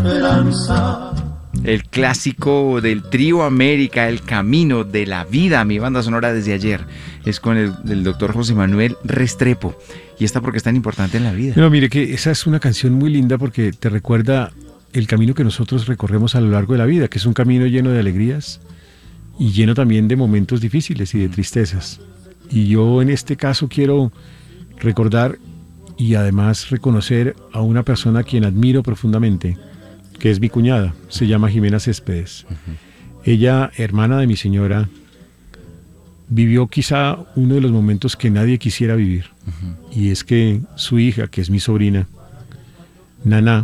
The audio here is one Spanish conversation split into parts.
esperanza. El clásico del trío América, El Camino de la Vida, mi banda sonora desde ayer, es con el doctor José Manuel Restrepo. ¿Y esta por qué es tan importante en la vida? No, mire que esa es una canción muy linda porque te recuerda el camino que nosotros recorremos a lo largo de la vida, que es un camino lleno de alegrías y lleno también de momentos difíciles y de tristezas. Y yo en este caso quiero recordar y además reconocer a una persona a quien admiro profundamente, que es mi cuñada, se llama Jimena Céspedes. Ella, hermana de mi señora, vivió quizá uno de los momentos que nadie quisiera vivir. Y es que su hija, que es mi sobrina, Naná,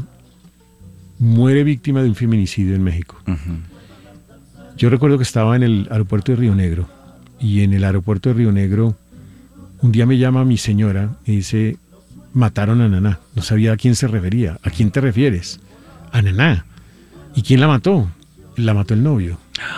muere víctima de un feminicidio en México. Yo recuerdo que estaba en el aeropuerto de Río Negro, y en el aeropuerto de Río Negro un día me llama mi señora y dice: mataron a Naná. No sabía a quién se refería. ¿A quién te refieres? A Naná. ¿Y quién la mató? La mató el novio.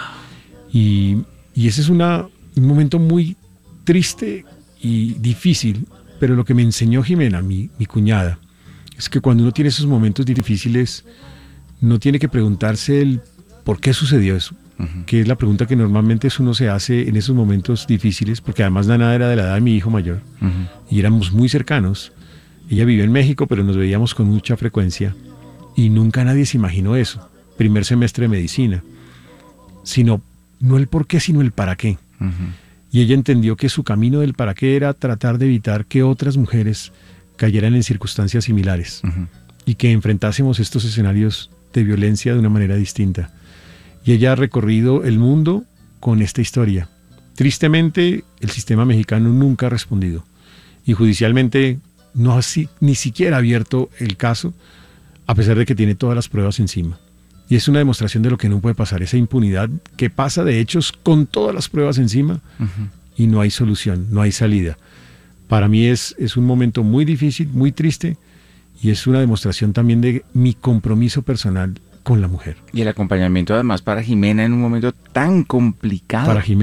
Y ese es un momento muy triste y difícil, pero lo que me enseñó Jimena, mi cuñada, es que cuando uno tiene esos momentos difíciles, no tiene que preguntarse el por qué sucedió eso, que es la pregunta que normalmente uno se hace en esos momentos difíciles, porque además Naná era de la edad de mi hijo mayor, y éramos muy cercanos. Ella vivió en México, pero nos veíamos con mucha frecuencia. Y nunca nadie se imaginó eso, primer semestre de medicina, sino no el por qué, sino el para qué. Y ella entendió que su camino del para qué era tratar de evitar que otras mujeres cayeran en circunstancias similares y que enfrentásemos estos escenarios de violencia de una manera distinta. Y ella ha recorrido el mundo con esta historia. Tristemente, el sistema mexicano nunca ha respondido y judicialmente no ha ni siquiera abierto el caso, a pesar de que tiene todas las pruebas encima. Y es una demostración de lo que no puede pasar, esa impunidad que pasa de hechos con todas las pruebas encima y no hay solución, no hay salida. Para mí es un momento muy difícil, muy triste, y es una demostración también de mi compromiso personal con la mujer. Y el acompañamiento además para Jimena en un momento tan complicado. Para Jimena